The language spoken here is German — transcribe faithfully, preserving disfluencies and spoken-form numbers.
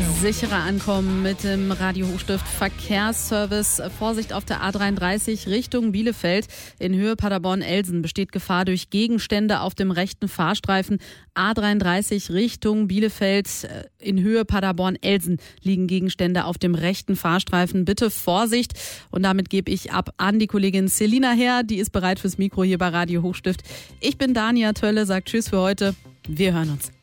Sicherer ankommen mit dem Radio Hochstift Verkehrsservice. Vorsicht auf der A dreiunddreißig Richtung Bielefeld. In Höhe Paderborn-Elsen besteht Gefahr durch Gegenstände auf dem rechten Fahrstreifen. A dreiunddreißig Richtung Bielefeld. In Höhe Paderborn-Elsen liegen Gegenstände auf dem rechten Fahrstreifen. Bitte Vorsicht. Und damit gebe ich ab an die Kollegin Selina her. Die ist bereit fürs Mikro hier bei Radio Hochstift. Ich bin Dania Tölle, sagt Tschüss für heute. Wir hören uns.